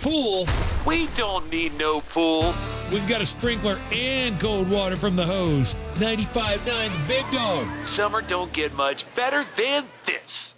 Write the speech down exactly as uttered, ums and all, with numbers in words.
pool. We don't need no pool. We've got a sprinkler and cold water from the hose. ninety-five point nine The Big Dog. Summer don't get much better than this.